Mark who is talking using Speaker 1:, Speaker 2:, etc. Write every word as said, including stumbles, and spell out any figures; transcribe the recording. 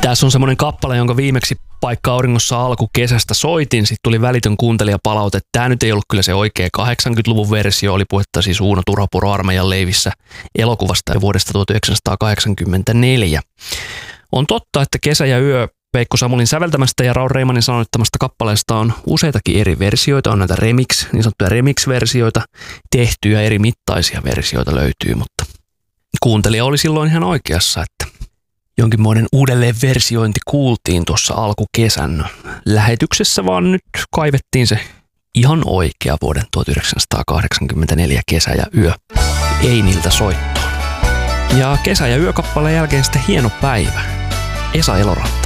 Speaker 1: Tässä on semmoinen kappale, jonka viimeksi Paikka auringossa alkukesästä soitin. Sitten tuli välitön kuuntelijapalaute. Tämä nyt ei ollut kyllä se oikea kahdeksankymmentäluvun versio. Oli puhetta siis Uuno Turhapuro armeijan leivissä elokuvasta vuodesta tuhatyhdeksänsataakahdeksankymmentäneljä. On totta, että Kesä ja yö Veikko Samulin säveltämästä ja Raul Reimanin sanoittamasta kappaleesta on useitakin eri versioita. On näitä remix, niin sanottuja remix-versioita tehtyjä, eri mittaisia versioita löytyy, mutta kuuntelija oli silloin ihan oikeassa, että jonkinmoinen uudelleenversiointi kuultiin tuossa alkukesän lähetyksessä, vaan nyt kaivettiin se ihan oikea vuoden tuhatyhdeksänsataakahdeksankymmentäneljä Kesä ja yö Einiltä soittoon. Ja Kesä ja yö kappaleen jälkeen sitten Hieno päivä, Esa Eloranta.